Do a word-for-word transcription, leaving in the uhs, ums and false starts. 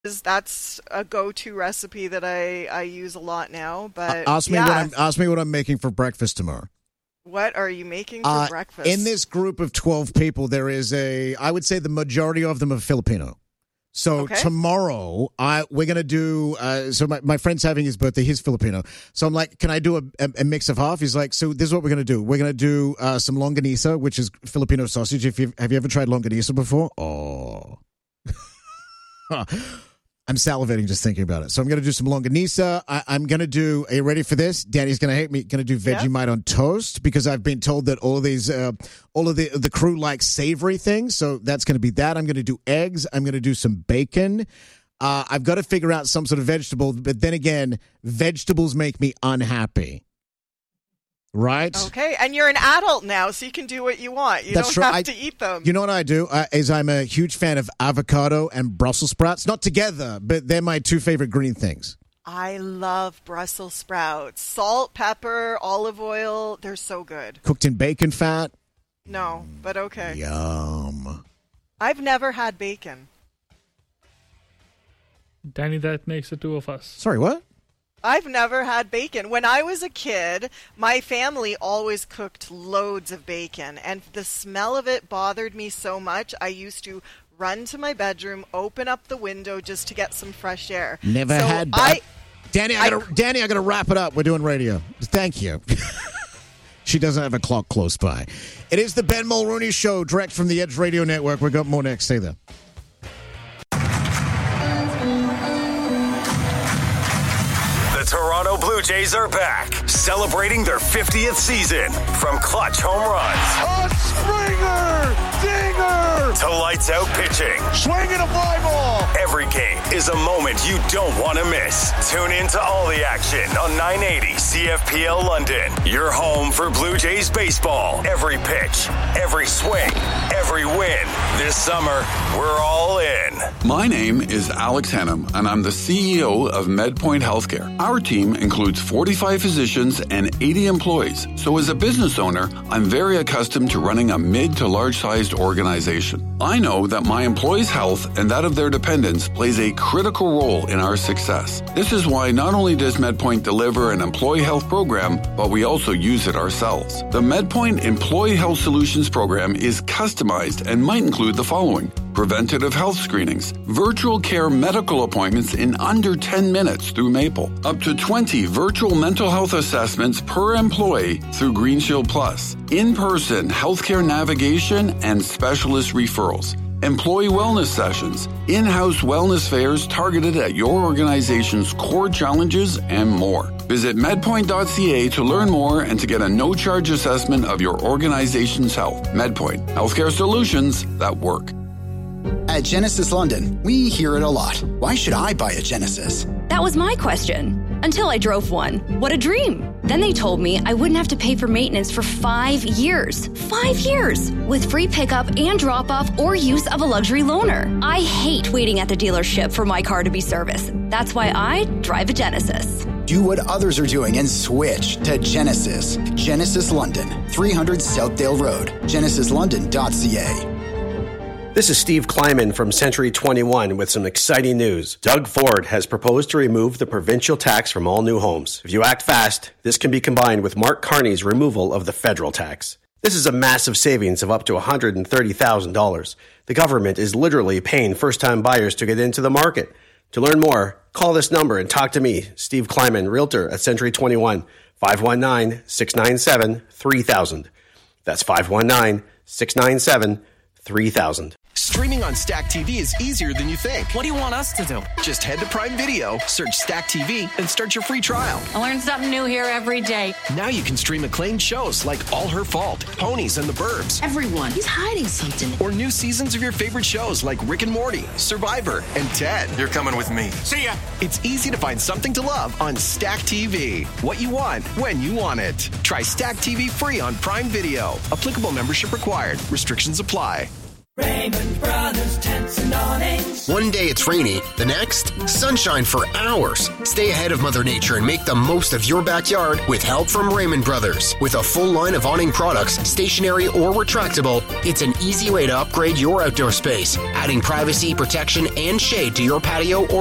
That's a go-to recipe that I, I use a lot now. But uh, ask me yeah. what I'm ask me what I'm making for breakfast tomorrow. What are you making for uh, breakfast? In this group of twelve people, there is a I would say the majority of them are Filipino. So okay. tomorrow, I we're gonna do. Uh, so my, my friend's having his birthday. He's Filipino. So I'm like, can I do a, a, a mix of half? He's like, so this is what we're gonna do. We're gonna do uh, some longanisa, which is Filipino sausage. If you have you ever tried longanisa before? Oh, I'm salivating just thinking about it. So I'm gonna do some longanisa. I, I'm gonna do. Are you ready for this? Danny's gonna hate me. Gonna do Vegemite yeah. on toast because I've been told that all of these, uh, all of the the crew like savory things. So that's gonna be that. I'm gonna do eggs. I'm gonna do some bacon. Uh, I've got to figure out some sort of vegetable. But then again, vegetables make me unhappy. Right? Okay, and you're an adult now, so you can do what you want. You That's don't true. have I, to eat them. You know what I do? Uh, is I'm a huge fan of avocado and Brussels sprouts. Not together, but they're my two favorite green things. I love Brussels sprouts. Salt, pepper, olive oil. They're so good. Cooked in bacon fat? No, but okay. Yum. I've never had bacon. Danny, that makes the two of us. Sorry, what? I've never had bacon. When I was a kid, my family always cooked loads of bacon, and the smell of it bothered me so much, I used to run to my bedroom, open up the window just to get some fresh air. Never so had I, Danny, I gotta, I, Danny, I got to wrap it up. We're doing radio. Thank you. She doesn't have a clock close by. It is the Ben Mulrooney Show, direct from the Edge Radio Network. We've got more next. Stay there. Toronto Blue Jays are back, celebrating their fiftieth season. From clutch home runs, a Springer, dinger, to lights out pitching, swinging a fly ball. Every game is a moment you don't want to miss. Tune in to all the action on nine eighty C F P L London. Your home for Blue Jays baseball. Every pitch, every swing, every win. This summer, we're all in. My name is Alex Hannum, and I'm the C E O of MedPoint Healthcare. Our team includes forty-five physicians and eighty employees. So as a business owner, I'm very accustomed to running a mid to large-sized organization. I know that my employees' health and that of their dependents plays a critical role in our success. This is why not only does MedPoint deliver an employee health program, but we also use it ourselves. The MedPoint Employee Health Solutions program is customized and might include the following: preventative health screenings, virtual care medical appointments in under ten minutes through Maple, up to twenty virtual mental health assessments per employee through Green Shield Plus, in-person healthcare navigation and specialist referrals, employee wellness sessions, in-house wellness fairs targeted at your organization's core challenges, and more. Visit medpoint dot c a to learn more and to get a no-charge assessment of your organization's health. MedPoint, healthcare solutions that work. At Genesis London, we hear it a lot. Why should I buy a Genesis? That was my question. Until I drove one. What a dream. Then they told me I wouldn't have to pay for maintenance for five years. Five years! With free pickup and drop-off or use of a luxury loaner. I hate waiting at the dealership for my car to be serviced. That's why I drive a Genesis. Do what others are doing and switch to Genesis. Genesis London, three hundred Southdale Road. genesis london dot c a. This is Steve Kleiman from Century twenty-one with some exciting news. Doug Ford has proposed to remove the provincial tax from all new homes. If you act fast, this can be combined with Mark Carney's removal of the federal tax. This is a massive savings of up to one hundred thirty thousand dollars. The government is literally paying first-time buyers to get into the market. To learn more, call this number and talk to me, Steve Kleiman, Realtor at Century twenty-one, five one nine, six nine seven, three thousand. That's five one nine, six nine seven, three thousand. Streaming on Stack T V is easier than you think. What do you want us to do? Just head to Prime Video, search Stack T V, and start your free trial. I learn something new here every day. Now you can stream acclaimed shows like All Her Fault, Ponies and the Burbs. Everyone, he's hiding something. Or new seasons of your favorite shows like Rick and Morty, Survivor, and Ted. You're coming with me. See ya! It's easy to find something to love on Stack T V. What you want, when you want it. Try Stack T V free on Prime Video. Applicable membership required. Restrictions apply. Raymond Brothers tents and awnings. One day it's rainy, the next, sunshine for hours. Stay ahead of Mother Nature and make the most of your backyard with help from Raymond Brothers. With a full line of awning products, stationary or retractable, it's an easy way to upgrade your outdoor space, adding privacy, protection, and shade to your patio or